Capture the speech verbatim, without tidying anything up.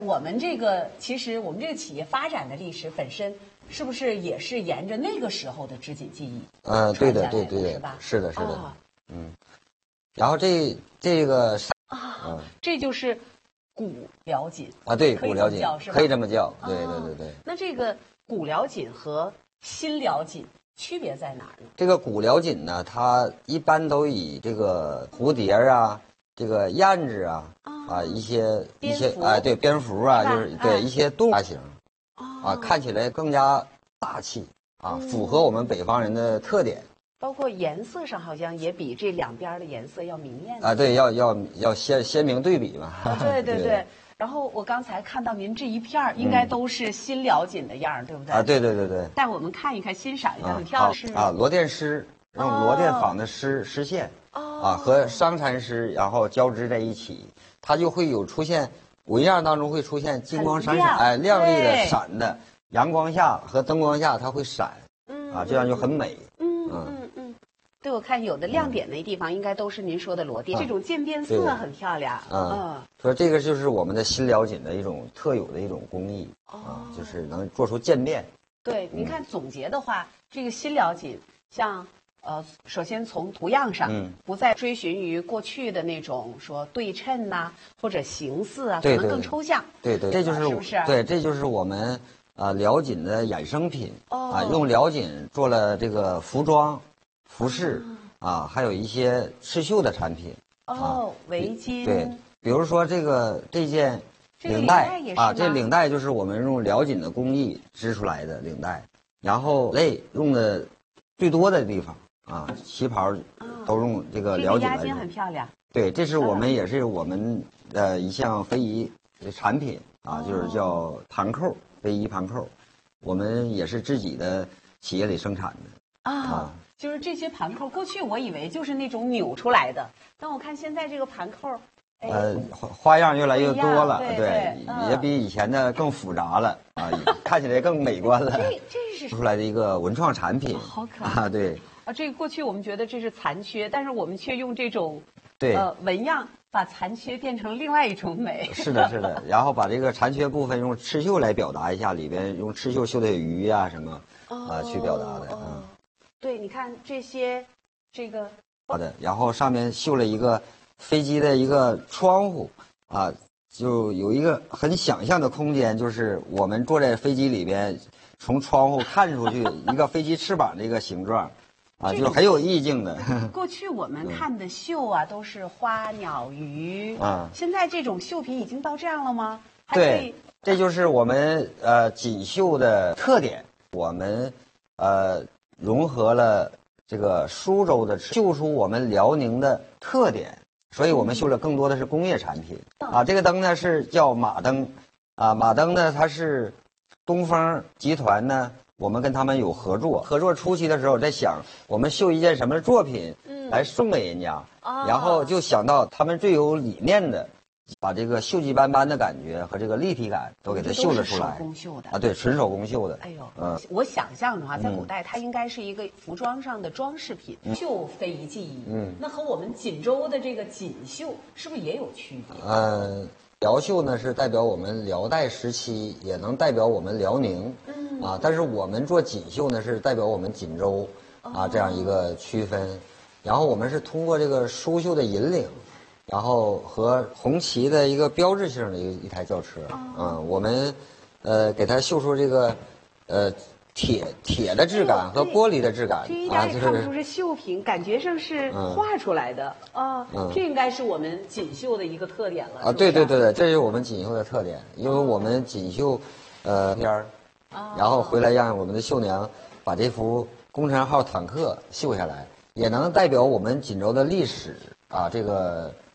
我们这个其实我们这个企业发展的历史本身，是不是也是沿着那个时候的织锦技艺？ 嗯，对的，对对， 是吧？ 是的，是的， 哦、 嗯。然后这这个啊， 嗯， 这就是古辽锦啊，对，古辽锦可以这么叫，对对对对。 那这个古辽锦和新辽锦区别在哪儿呢？ 这个古辽锦呢，它一般都以这个蝴蝶啊、这个燕子啊、啊一些一些哎对蝙蝠啊，就是对一些动物型，啊看起来更加大气啊，符合我们北方人的特点。 包括颜色上好像也比这两边的颜色要明艳啊，对，要要要鲜鲜明对比嘛。 对对对。然后我刚才看到您这一片儿应该都是新辽锦的样儿，对不对？ 啊，对对对对。 带我们看一看，欣赏一下，很漂亮。是啊，罗甸丝，用罗甸纺的丝丝线，啊和商蚕丝然后交织在一起，它就会有出现纹样当中会出现金光闪闪，哎，亮丽的闪的，阳光下和灯光下它会闪，啊，这样就很美。 嗯嗯嗯。对，我看有的亮点的地方，应该都是您说的罗甸，这种渐变色很漂亮。 嗯，说这个就是我们的新辽锦的一种特有的一种工艺啊，就是能做出渐变。 对，您看总结的话，这个新辽锦，像呃，首先从图样上，不再追寻于过去的那种说对称呐，或者形似啊，可能更抽象。 对对，这就是是不是？ 对，这就是我们啊辽锦的衍生品啊，用辽锦做了这个服装。服饰啊，还有一些刺绣的产品哦，围巾对，比如说这个这件领带啊，这领带就是我们用辽锦的工艺织出来的领带，然后类用的最多的地方啊，旗袍都用这个辽锦来。 这个压肩很漂亮。 对，这是我们也是我们的一项非遗产品啊，就是叫盘扣，非遗盘扣，我们也是自己的企业里生产的啊。就是这些盘扣，过去我以为就是那种扭出来的，但我看现在这个盘扣， 呃，花花样越来越多了，对，对嗯、也比以前的更复杂了啊，看起来更美观了。 这这是出来的一个文创产品， 哦、好可爱啊！对啊，这个过去我们觉得这是残缺，但是我们却用这种对呃纹样把残缺变成另外一种美。 是的，是的，然后把这个残缺部分用刺绣来表达一下，里边用刺绣绣的鱼呀、啊、什么啊、呃、去表达的，嗯。 哦对，你看这些，这个好的，然后上面绣了一个飞机的一个窗户，啊，就有一个很想象的空间，就是我们坐在飞机里边，从窗户看出去一个飞机翅膀的一个形状，啊，就很有意境的。 过去我们看的绣啊，都是花鸟鱼，啊，现在这种绣品已经到这样了吗？ 对，这就是我们呃锦绣的特点，我们呃。融合了这个苏州的绣出我们辽宁的特点，所以我们绣了更多的是工业产品啊。这个灯呢是叫马灯，啊，马灯呢它是东风集团呢，我们跟他们有合作。合作初期的时候在想，我们绣一件什么作品来送给人家，嗯、然后就想到他们最有理念的。把这个锈迹斑斑的感觉和这个立体感都给它绣了出来， 手工绣的啊，对，纯手工绣的。 哎呦，嗯，我想象的话，在古代它应该是一个服装上的装饰品，绣非遗技艺。嗯，那和我们锦州的这个锦绣是不是也有区别？ 嗯，辽绣呢是代表我们辽代时期，也能代表我们辽宁。嗯，啊，但是我们做锦绣呢是代表我们锦州，啊，这样一个区分。然后我们是通过这个苏绣的引领。然后和红旗的一个标志性的一一台轿车，嗯，我们，呃，给它绣出这个，呃，铁铁的质感和玻璃的质感， 这一点也看不出是绣品，感觉上是画出来的啊。这应该是我们锦绣的一个特点了啊。对对对对，这是我们锦绣的特点，因为我们锦绣，呃片儿，然后回来让我们的绣娘把这幅工程号坦克绣下来，也能代表我们锦州的历史啊，这个。